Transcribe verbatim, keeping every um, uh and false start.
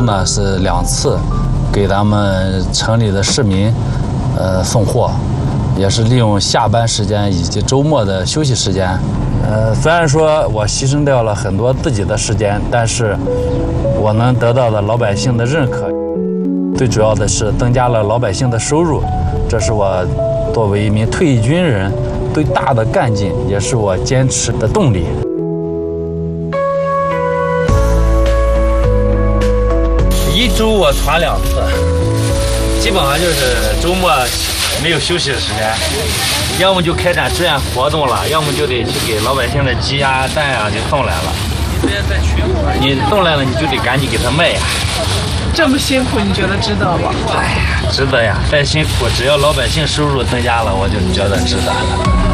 呢是两次给咱们城里的市民呃送货，也是利用下班时间以及周末的休息时间。呃，虽然说我牺牲掉了很多自己的时间，但是我能得到的老百姓的认可，最主要的是增加了老百姓的收入，这是我作为一名退役军人最大的干劲，也是我坚持的动力。 一周我传两次，基本上就是周末没有休息的时间，要么就开展志愿活动了，要么就得去给老百姓的鸡呀、蛋呀就送来了。你这在缺货，你送来了你就得赶紧给他卖呀。 这么辛苦，你觉得值得吗？ 哎呀，值得呀！再辛苦，只要老百姓收入增加了，我就觉得值得了。